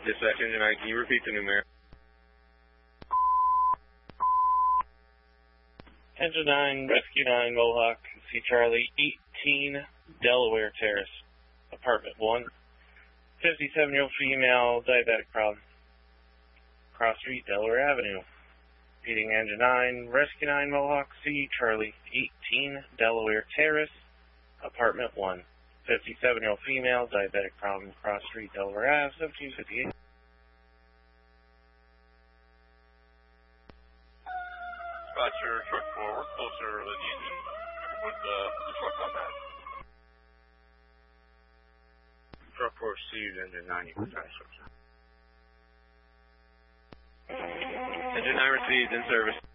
Dispatch Engine 9, can you repeat the numeric? Engine 9, Rescue 9, Mohawk, C. Charlie, 18 Delaware Terrace, Apartment 1, 57-year-old female, diabetic problem, Cross Street, Delaware Avenue. Repeating Engine 9, Rescue 9, Mohawk, C. Charlie, 18 Delaware Terrace, Apartment 1, 57-year-old female, diabetic problem, Cross Street, Delaware Ave, 1758. Dispatcher, truck 4, we're closer than Union with the truck on that. Truck 4 received, Engine 9, you can transfer. Engine 9 received, in service.